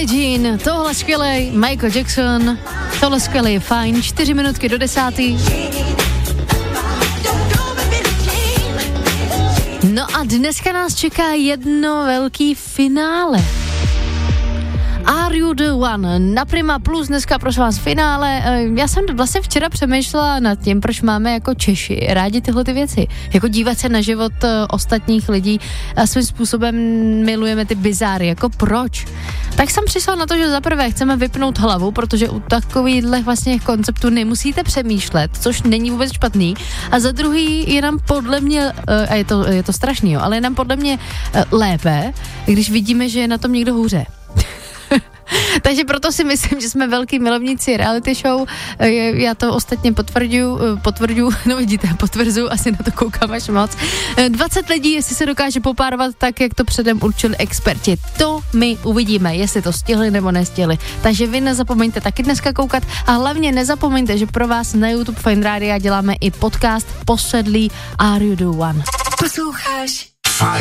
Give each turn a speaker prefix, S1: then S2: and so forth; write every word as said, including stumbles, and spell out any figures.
S1: Billie Jean, tohle skvělej, Michael Jackson, tohle skvělej, fajn, čtyři minutky do desátý. No a dneska nás čeká jedno velký finále. Are You The One? Na Prima Plus dneska prosím vás finále. Já jsem vlastně včera přemýšlela nad tím, proč máme jako Češi rádi tyhle ty věci. Jako dívat se na život ostatních lidí a svým způsobem milujeme ty bizáry. Jako proč? Tak jsem přišla na to, že zaprvé chceme vypnout hlavu, protože u takovýchhle vlastně konceptů nemusíte přemýšlet, což není vůbec špatný. A za druhý je nám podle mě, a je to, je to strašný, jo, ale je nám podle mě lépe, když vidíme, že je na tom někdo hůře. Takže proto si myslím, že jsme velký milovníci reality show. Já to ostatně potvrduju, potvrduju, no vidíte, potvrzuju, asi na to koukám až moc. dvacet lidí, jestli se dokáže popárovat tak, jak to předem určili experti. To my uvidíme, jestli to stihli nebo nestihli. Takže vy nezapomeňte taky dneska koukat a hlavně nezapomeňte, že pro vás na YouTube Fine Radio děláme i podcast Posedlý Are You The One.
S2: Posloucháš